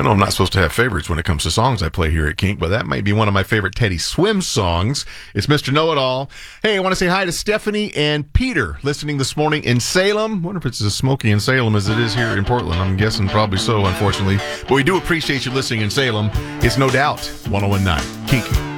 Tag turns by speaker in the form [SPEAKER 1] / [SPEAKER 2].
[SPEAKER 1] know I'm not supposed to have favorites when it comes to songs I play here at Kink, but that might be one of my favorite Teddy Swim songs. It's Mr. Know-It-All. Hey, I want to say hi to Stephanie and Peter listening this morning in Salem. Wonder if it's as smoky in Salem as it is here in Portland. I'm guessing probably so, unfortunately. But we do appreciate you listening in Salem. It's No Doubt 101.9 Kink.